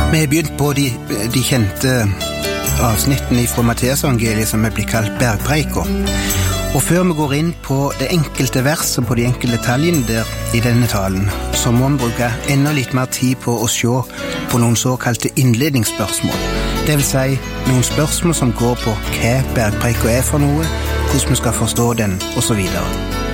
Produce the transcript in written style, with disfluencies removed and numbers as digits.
Vi har begynt på de kjente avsnittene fra Matteusevangeliet som blir kalt bergpreika. Og før vi går inn på det enkelte verset, på de enkelte detaljene der i denne talen, så må vi bruke enda litt mer tid på å se på noen såkalte innledningsspørsmål. Det vil si noen spørsmål som går på hva bergpreika for noe, hvordan vi skal forstå den, og så videre.